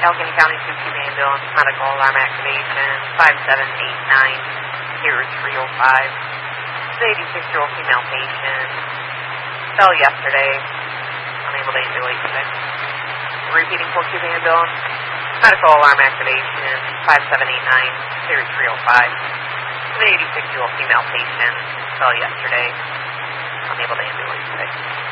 Allegheny County 2Q ambulance, medical alarm activation, 5789, here is 305. The 86-year-old female patient fell yesterday, unable to ambulate today. Repeating 4Q ambulance, medical alarm activation, 5789, here is 305. The 86-year-old female patient fell yesterday, unable to ambulate today.